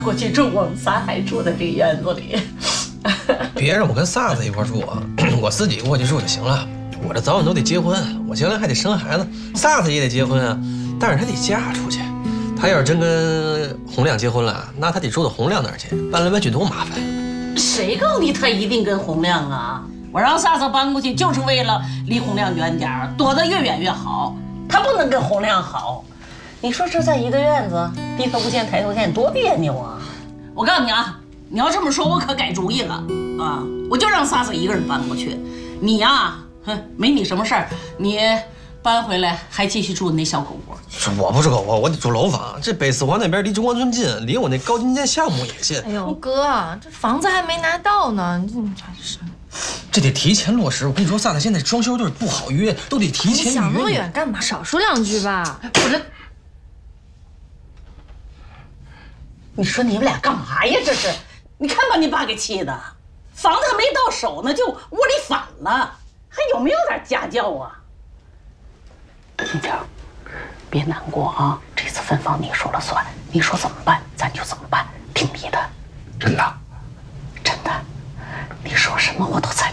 过去住，我们仨还住在这个院子里。 别让我跟萨子一块住啊，我自己过去住就行了。我这早晚都得结婚，我将来还得生孩子，萨子也得结婚啊，但是她得嫁出去。她要是真跟洪亮结婚了，那她得住到洪亮那儿去，搬来搬去多麻烦。 谁告诉你她一定跟洪亮啊？我让萨子搬过去，就是为了离洪亮远点儿，躲得越远越好。她不能跟洪亮好。你说这在一个院子，低头不见抬头见，多别扭啊！我告诉你啊，你要这么说，我可改主意了啊！我就让萨子一个人搬过去。你呀，没你什么事儿，你搬回来还继续住那小狗窝。 我不是狗窝，我得住楼房。这北四环那边离中关村近，离我那高精尖项目也近。 哎呦，哥，这房子还没拿到呢，你真是。 这得提前落实。我跟你说，萨子现在装修就是不好约，都得提前约。 你想那么远干嘛？少说两句吧。 我这，你说你们俩干嘛呀？这是，你看把你爸给气的，房子还没到手呢，就窝里反了，还有没有点家教啊？金娇，别难过啊，这次分房你说了算，你说怎么办咱就怎么办，听你的。 真的？ 真的，你说什么我都采